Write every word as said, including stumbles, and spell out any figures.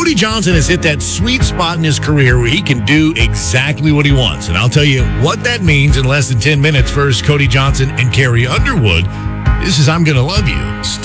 Cody Johnson has hit that sweet spot in his career where he can do exactly what he wants. And I'll tell you what that means in less than ten minutes. First, Cody Johnson and Carrie Underwood. This is I'm Gonna Love You.